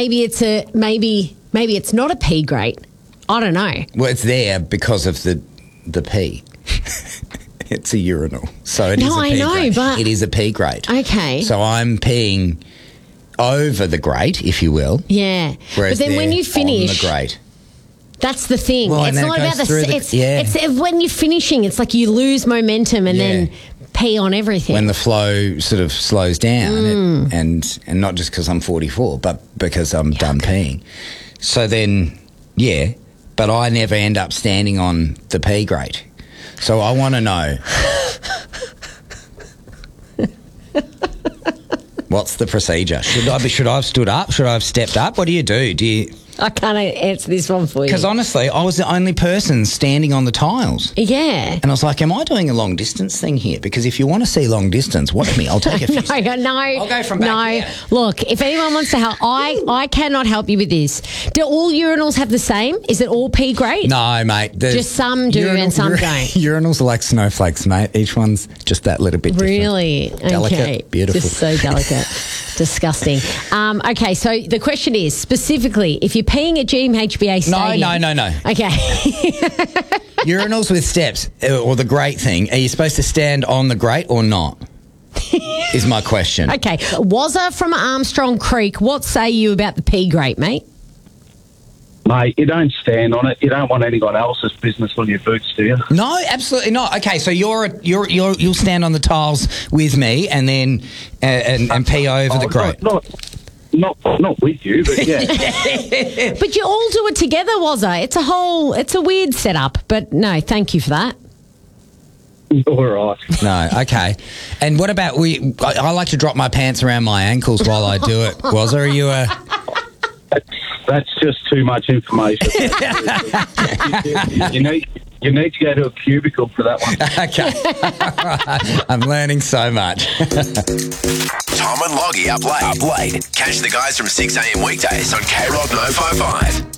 maybe it's not a pee grate. I don't know. Well, it's there because of the pee. It's a urinal, so it is a pee grate. But it is a pee grate. Okay. So I'm peeing over the grate, if you will. Yeah. Whereas but then when you finish, on the grate. That's the thing. Well, it's not about it's when you're finishing. It's like you lose momentum and then pee on everything. When the flow sort of slows down, and not just because I'm 44, but because I'm done peeing. So then, but I never end up standing on the pee grate. So I want to know, what's the procedure? Should I have stood up? Should I have stepped up? What do you do? I can't answer this one for you. Because honestly, I was the only person standing on the tiles. Yeah. And I was like, am I doing a long distance thing here? Because if you want to see long distance, watch me. I'll take a few steps. No. I'll go from back here. Look, if anyone wants to help, I cannot help you with this. Do all urinals have the same? Is it all pee grade? No, mate. Just some do and some don't. Urinals are like snowflakes, mate. Each one's just that little bit different. Really? Delicate, okay. beautiful. Just so delicate. Disgusting. Okay, so the question is, specifically, if you're peeing at GMHBA Stadium... No. Okay. Urinals with steps, or the grate thing, are you supposed to stand on the grate or not? Is my question. Okay. Wazza from Armstrong Creek, what say you about the pee grate, mate? Mate, you don't stand on it. You don't want anyone else's business on your boots, do you? No, absolutely not. Okay, so you'll stand on the tiles with me and then and pee over the grate. Not with you, but yeah. But you all do it together, Wazza. It's a weird setup, but no, thank you for that. All right. No, okay. And what about I like to drop my pants around my ankles while I do it. Wazza, are you a... That's just too much information. You need to go to a cubicle for that one. Okay. I'm learning so much. Tom and Loggy up late. Catch the guys from 6 a.m. weekdays on K-Rock 955.